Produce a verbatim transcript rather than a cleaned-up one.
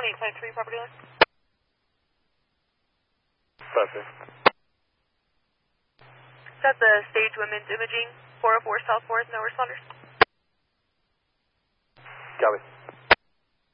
twenty-eight point three, property line. Perfect. Is that the Stage Women's Imaging, four oh four South fourth, no responders? Copy.